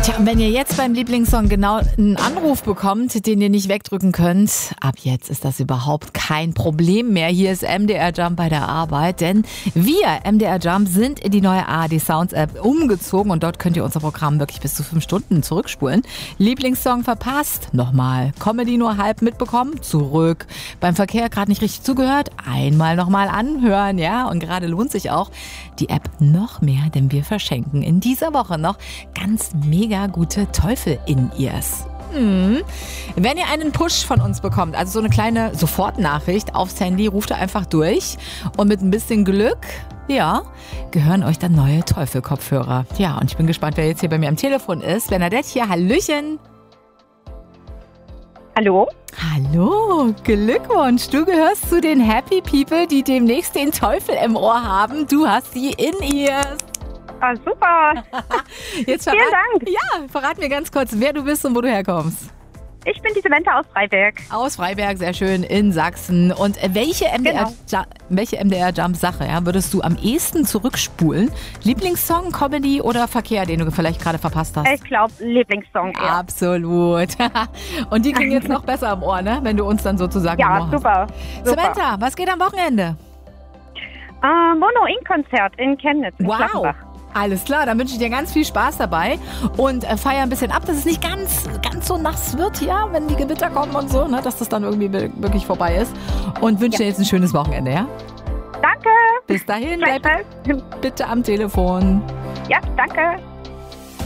Tja, und wenn ihr jetzt beim Lieblingssong genau einen Anruf bekommt, den ihr nicht wegdrücken könnt, ab jetzt ist das überhaupt kein Problem mehr. Hier ist MDR Jump bei der Arbeit, denn wir, MDR Jump, sind in die neue ARD Sounds App umgezogen und dort könnt ihr unser Programm wirklich bis zu 5 Stunden zurückspulen. Lieblingssong verpasst? Nochmal. Comedy nur halb mitbekommen? Zurück. Beim Verkehr gerade nicht richtig zugehört? Einmal nochmal anhören, ja? Und gerade lohnt sich auch die App noch mehr, denn wir verschenken in dieser Woche noch ganz mega gute Teufel-In-Ears. Wenn ihr einen Push von uns bekommt, also so eine kleine Sofortnachricht aufs Handy, ruft ihr einfach durch und mit ein bisschen Glück, ja, gehören euch dann neue Teufel-Kopfhörer. Ja, und ich bin gespannt, wer jetzt hier bei mir am Telefon ist. Bernadette hier, Hallöchen. Hallo? Hallo, Glückwunsch. Du gehörst zu den Happy People, die demnächst den Teufel im Ohr haben. Du hast die In-Ears. Ah, super. Jetzt Vielen Dank. Ja, verrat mir ganz kurz, wer du bist und wo du herkommst. Ich bin die Samantha aus Freiberg. Aus Freiberg, sehr schön, in Sachsen. Und welche MDR Jump-Sache würdest du am ehesten zurückspulen? Lieblingssong, Comedy oder Verkehr, den du vielleicht gerade verpasst hast? Ich glaube, Lieblingssong. Ja. Absolut. Und die klingen jetzt noch besser im Ohr, ne? Wenn du uns dann sozusagen im Ohr hast. Super. Samantha, was geht am Wochenende? Mono-In-Konzert in Chemnitz. In Schlackenbach. Alles klar, dann wünsche ich dir ganz viel Spaß dabei und feier ein bisschen ab, dass es nicht ganz so nass wird, ja, wenn die Gewitter kommen und so, ne, dass das dann irgendwie wirklich vorbei ist. Und wünsche dir jetzt ein schönes Wochenende, ja? Danke. Bis dahin, bleib bitte am Telefon. Ja, danke.